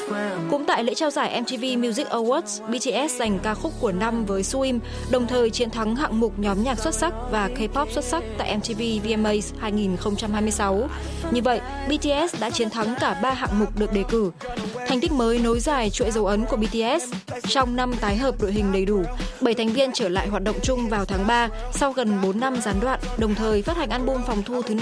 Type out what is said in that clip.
Cũng tại lễ trao giải MTV Music Awards, BTS giành ca khúc của năm với Swim, đồng thời chiến thắng hạng mục nhóm nhạc xuất sắc và K-pop xuất sắc tại MTV VMAs 2026. Như vậy, BTS đã chiến thắng cả 3 hạng mục được đề cử. Thành tích mới nối dài chuỗi dấu ấn của BTS. Trong năm tái hợp đội hình đầy đủ, 7 thành viên trở lại hoạt động chung vào tháng 3 sau gần 4 năm gián đoạn, đồng thời phát hành album phòng thu thứ 5